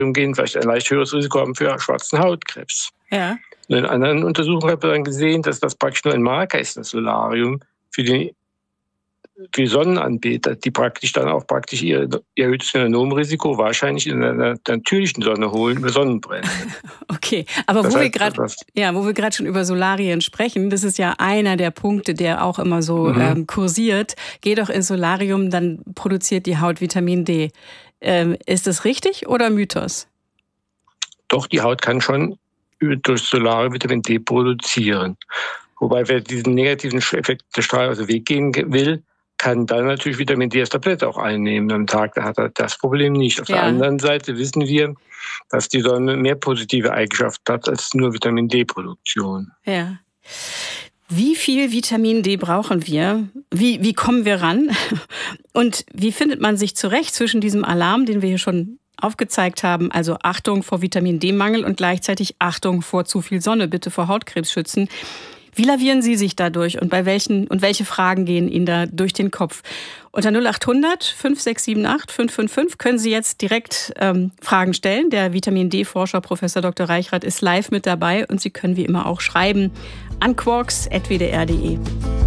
gehen, vielleicht ein leicht höheres Risiko haben für schwarzen Hautkrebs. Ja. Und in anderen Untersuchungen hat man dann gesehen, dass das praktisch nur ein Marker ist, das Solarium, für die Sonnenanbeter, die praktisch dann auch ihr erhöhtes Melanomrisiko wahrscheinlich in einer natürlichen Sonne holen über Sonnenbrände. Okay, aber wo wir gerade schon über Solarien sprechen, das ist ja einer der Punkte, der auch immer so kursiert. Geh doch ins Solarium, dann produziert die Haut Vitamin D. Ist das richtig oder Mythos? Doch, die Haut kann schon durch Solarium Vitamin D produzieren. Wobei, wer diesen negativen Effekt der Strahlung aus dem Weg gehen will, kann dann natürlich Vitamin D als Tablette auch einnehmen am Tag. Da hat er das Problem nicht. Auf der anderen Seite wissen wir, dass die Sonne mehr positive Eigenschaften hat als nur Vitamin D-Produktion. Ja. Wie viel Vitamin D brauchen wir? Wie kommen wir ran? Und wie findet man sich zurecht zwischen diesem Alarm, den wir hier schon aufgezeigt haben, also Achtung vor Vitamin D-Mangel und gleichzeitig Achtung vor zu viel Sonne, bitte vor Hautkrebs schützen? Wie lavieren Sie sich dadurch und welche Fragen gehen Ihnen da durch den Kopf? Unter 0800 5678 555 können Sie jetzt direkt Fragen stellen. Der Vitamin-D-Forscher Professor Dr. Reichrath ist live mit dabei und Sie können wie immer auch schreiben an quarks@wdr.de.